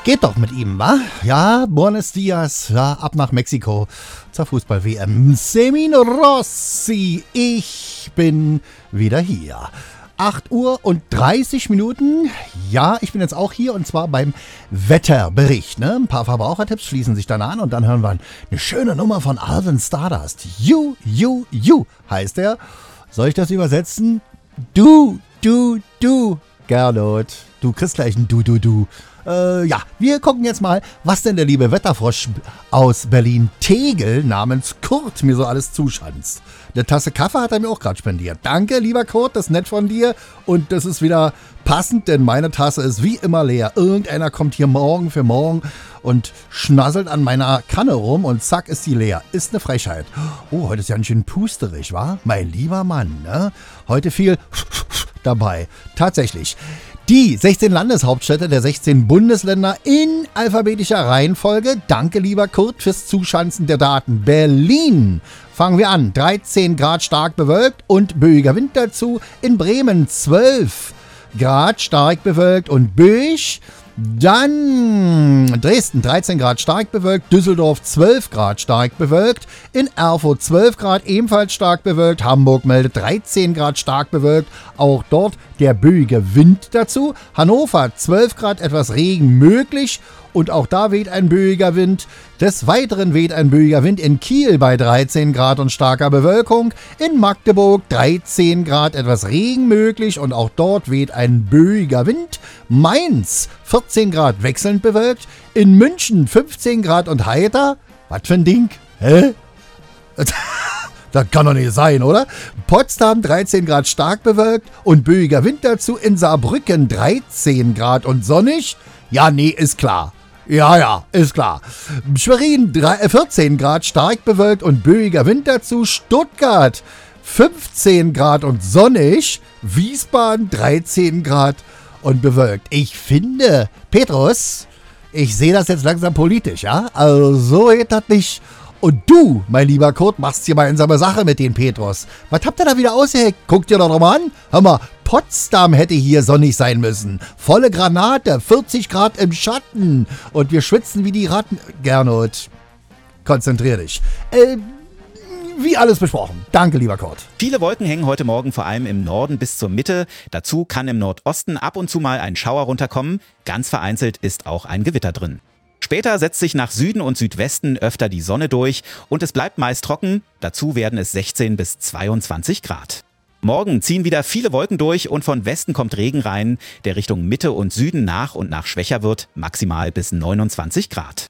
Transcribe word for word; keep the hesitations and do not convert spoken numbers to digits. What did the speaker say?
Geht doch mit ihm, wa? Ja, buenos dias, ja, ab nach Mexiko zur Fußball-W M. Semino Rossi, ich bin wieder hier. acht Uhr und dreißig Minuten. Ja, ich bin jetzt auch hier und zwar beim Wetterbericht. Ne? Ein paar Verbrauchertipps schließen sich dann an und dann hören wir eine schöne Nummer von Alvin Stardust. You, you, you heißt er. Soll ich das übersetzen? Du, du, du, Gernot. Du kriegst gleich ein Du, du, du. Äh, ja, wir gucken jetzt mal, was denn der liebe Wetterfrosch aus Berlin-Tegel namens Kurt mir so alles zuschanzt. Eine Tasse Kaffee hat er mir auch gerade spendiert. Danke, lieber Kurt, das ist nett von dir. Und das ist wieder passend, denn meine Tasse ist wie immer leer. Irgendeiner kommt hier morgen für morgen und schnasselt an meiner Kanne rum und zack ist sie leer. Ist eine Frechheit. Oh, heute ist ja ein schön pusterig, wa? Mein lieber Mann, ne? Heute viel dabei. Tatsächlich. Die sechzehn Landeshauptstädte der sechzehn Bundesländer in alphabetischer Reihenfolge. Danke, lieber Kurt, fürs Zuschanzen der Daten. Berlin. Fangen wir an. dreizehn Grad stark bewölkt und böiger Wind dazu. In Bremen zwölf Grad stark bewölkt und böig. Dann Dresden dreizehn Grad stark bewölkt, Düsseldorf zwölf Grad stark bewölkt, in Erfurt zwölf Grad ebenfalls stark bewölkt, Hamburg meldet dreizehn Grad stark bewölkt, auch dort der böige Wind dazu, Hannover zwölf Grad etwas Regen möglich und auch da weht ein böiger Wind. Des Weiteren weht ein böiger Wind in Kiel bei dreizehn Grad und starker Bewölkung, in Magdeburg dreizehn Grad etwas Regen möglich und auch dort weht ein böiger Wind, Mainz vierzehn Grad wechselnd bewölkt, in München fünfzehn Grad und heiter. Was für ein Ding? Hä? Das kann doch nicht sein, oder? Potsdam dreizehn Grad stark bewölkt und böiger Wind dazu, in Saarbrücken dreizehn Grad und sonnig. Ja, nee, ist klar. Ja, ja, ist klar. Schwerin vierzehn Grad stark bewölkt und böiger Wind dazu. Stuttgart fünfzehn Grad und sonnig. Wiesbaden dreizehn Grad und bewölkt. Ich finde, Petrus, ich sehe das jetzt langsam politisch, ja? Also so geht das nicht. Und du, mein lieber Kurt, machst hier mal einsame Sache mit den Petrus. Was habt ihr da wieder ausgeheckt? Guckt dir doch noch mal an. Hör mal, Potsdam hätte hier sonnig sein müssen. Volle Granate, vierzig Grad im Schatten. Und wir schwitzen wie die Ratten. Gernot, konzentrier dich. Äh, wie alles besprochen. Danke, lieber Kurt. Viele Wolken hängen heute Morgen vor allem im Norden bis zur Mitte. Dazu kann im Nordosten ab und zu mal ein Schauer runterkommen. Ganz vereinzelt ist auch ein Gewitter drin. Später setzt sich nach Süden und Südwesten öfter die Sonne durch und es bleibt meist trocken. Dazu werden es sechzehn bis zweiundzwanzig Grad. Morgen ziehen wieder viele Wolken durch und von Westen kommt Regen rein, der Richtung Mitte und Süden nach und nach schwächer wird, maximal bis neunundzwanzig Grad.